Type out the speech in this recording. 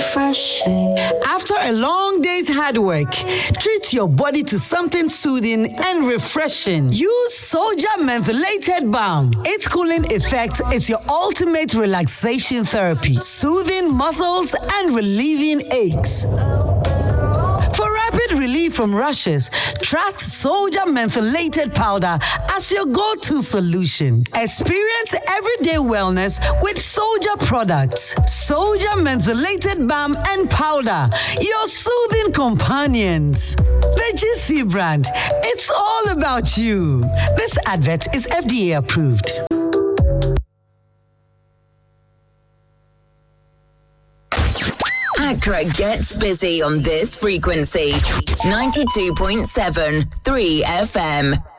refreshing. After a long day's hard work, treat your body to something soothing and refreshing. Use Soldier Mentholated Balm. Its cooling effect is your ultimate relaxation therapy, soothing muscles and relieving aches. For rapid relief from rashes, trust Soldier Mentholated Powder as your go-to solution. Experience everyday wellness with Soldier products. Soldier Mentholated Balm and Powder, your soothing companions. The GC brand, it's all about you. This advert is FDA approved. Accra gets busy on this frequency. 92.7 3 FM.